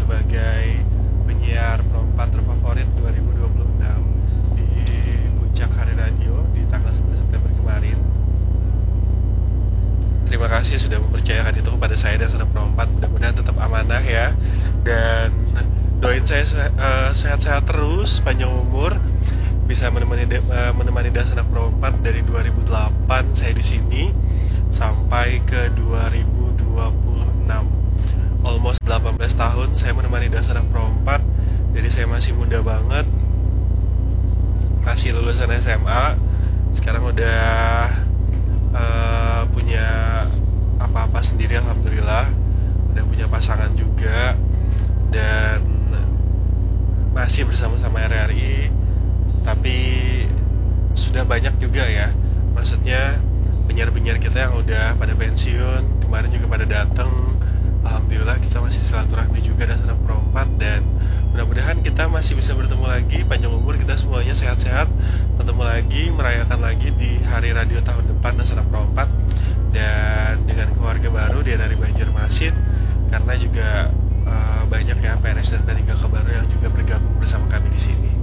sebagai penyiar perempat terfavorit 2026 di Puncak Hari Radio di tanggal 11 September kemarin. Terima kasih sudah mempercayakan itu kepada saya dan saudara perempat. Mudah-mudahan tetap amanah ya. Dan doain saya sehat-sehat terus, panjang umur, bisa menemani dan saudara perempat dari 2008 saya di sini sampai ke 2026. Almost 18 tahun saya menemani dan saudara perempat. Jadi saya masih muda banget, masih lulusan SMA. Sekarang udah punya apa-apa sendiri, alhamdulillah. Udah punya pasangan juga dan masih bersama-sama RRI. Tapi sudah banyak juga ya, maksudnya penyiar-penyiar kita yang udah pada pensiun, kemarin juga pada datang. Alhamdulillah kita masih silaturahmi juga dan saudara perempat, dan mudah-mudahan kita masih bisa bertemu lagi, panjang umur kita semuanya, sehat-sehat, ketemu lagi, merayakan lagi di hari radio tahun depan dan saudara perempat, dan dengan keluarga baru dia dari Banjarmasin, karena juga banyak ya PNS dan P3K baru yang juga bergabung bersama kami di sini.